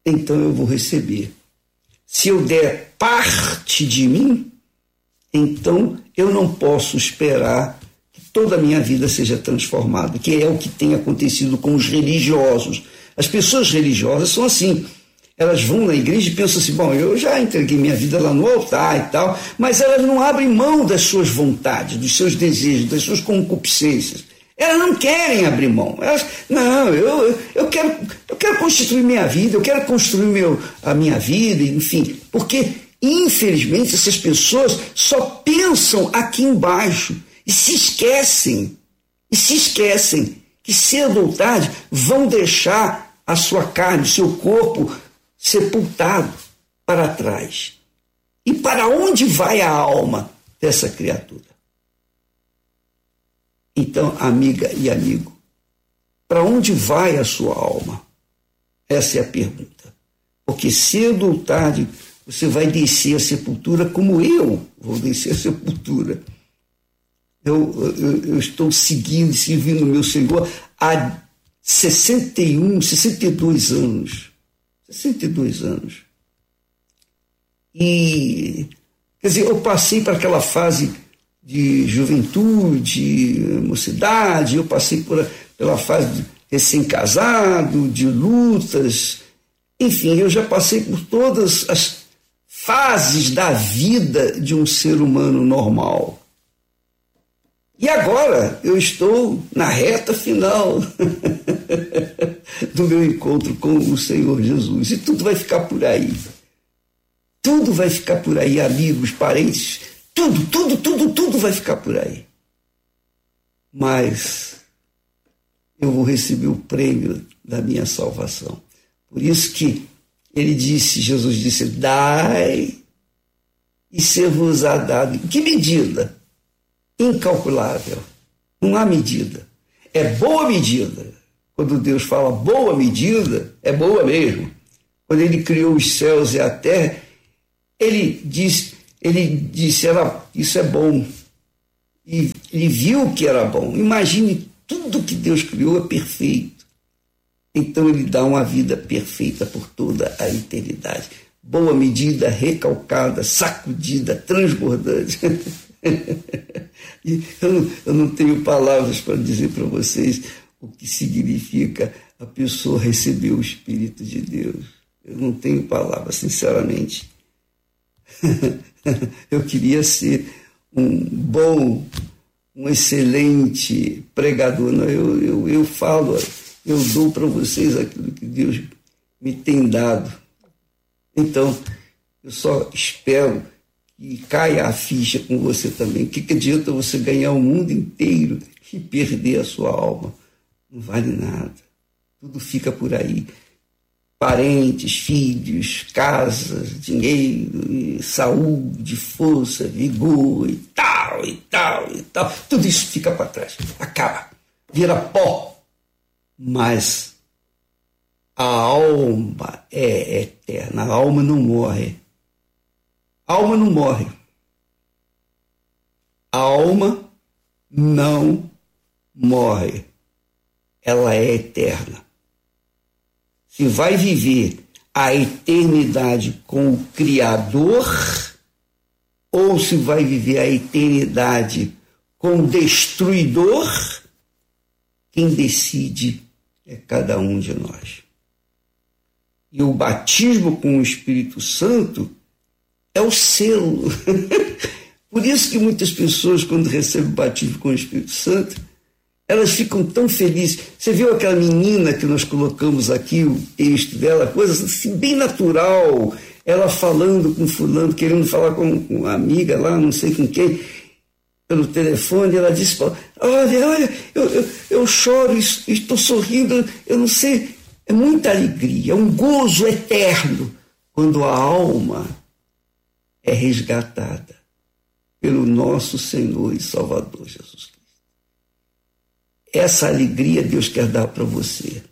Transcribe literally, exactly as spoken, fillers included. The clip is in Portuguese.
então eu vou receber. Se eu der parte de mim, então eu não posso esperar que toda a minha vida seja transformada, que é o que tem acontecido com os religiosos. As pessoas religiosas são assim, elas vão na igreja e pensam assim, bom, eu já entreguei minha vida lá no altar e tal, mas elas não abrem mão das suas vontades, dos seus desejos, das suas concupiscências. Elas não querem abrir mão. Elas, não, eu, eu, quero, eu quero constituir minha vida, eu quero construir meu, a minha vida, enfim. Porque, infelizmente, essas pessoas só pensam aqui embaixo e se esquecem, e se esquecem que cedo ou tarde vão deixar a sua carne, o seu corpo sepultado para trás. E para onde vai a alma dessa criatura? Então, amiga e amigo, para onde vai a sua alma? Essa é a pergunta. Porque cedo ou tarde você vai descer a sepultura como eu vou descer a sepultura. Eu, eu, eu estou seguindo e servindo o meu Senhor há sessenta e um, sessenta e dois anos. sessenta e dois anos. E, quer dizer, eu passei para aquela fase de juventude, mocidade, eu passei por, pela fase de recém-casado, de lutas, enfim, eu já passei por todas as fases da vida de um ser humano normal. E agora eu estou na reta final do meu encontro com o Senhor Jesus, e tudo vai ficar por aí. Tudo vai ficar por aí, amigos, parentes, Tudo, tudo, tudo, tudo vai ficar por aí. Mas eu vou receber o prêmio da minha salvação. Por isso que ele disse, Jesus disse, dai e ser-vos-á dado. Que medida? Incalculável. Não há medida. É boa medida. Quando Deus fala boa medida, é boa mesmo. Quando ele criou os céus e a terra, ele disse... Ele disse, era, isso é bom. E ele viu que era bom. Imagine, tudo que Deus criou é perfeito. Então ele dá uma vida perfeita por toda a eternidade. Boa medida, recalcada, sacudida, transbordante. E eu, não, eu não tenho palavras para dizer para vocês o que significa a pessoa receber o Espírito de Deus. Eu não tenho palavras, sinceramente. Eu queria ser um bom, um excelente pregador. Não, eu, eu, eu falo, eu dou para vocês aquilo que Deus me tem dado. Então, eu só espero que caia a ficha com você também. O que, que adianta você ganhar o mundo inteiro e perder a sua alma? Não vale nada. Tudo fica por aí. Parentes, filhos, casas, dinheiro, saúde, força, vigor e tal, e tal, e tal. Tudo isso fica para trás. Acaba. Vira pó. Mas a alma é eterna. A alma não morre. A alma não morre. A alma não morre. Ela é eterna. Se vai viver a eternidade com o Criador ou se vai viver a eternidade com o Destruidor, quem decide é cada um de nós. E o batismo com o Espírito Santo é o selo. Por isso que muitas pessoas, quando recebem o batismo com o Espírito Santo, elas ficam tão felizes. Você viu aquela menina que nós colocamos aqui, o texto dela, coisa assim, bem natural, ela falando com fulano, querendo falar com uma amiga lá, não sei com quem, pelo telefone, ela disse, olha, olha, eu, eu, eu choro, estou sorrindo, eu não sei, é muita alegria, é um gozo eterno, quando a alma é resgatada pelo nosso Senhor e Salvador Jesus Cristo. Essa alegria Deus quer dar para você.